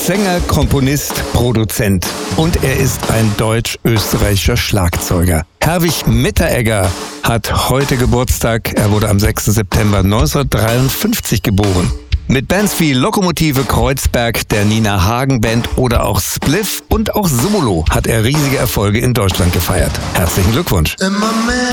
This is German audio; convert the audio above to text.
Sänger, Komponist, Produzent und er ist ein deutsch-österreichischer Schlagzeuger. Herwig Mitteregger hat heute Geburtstag. Er wurde am 6. September 1953 geboren. Mit Bands wie Lokomotive Kreuzberg, der Nina Hagen Band oder auch Spliff und auch Solo hat er riesige Erfolge in Deutschland gefeiert. Herzlichen Glückwunsch. Immer mehr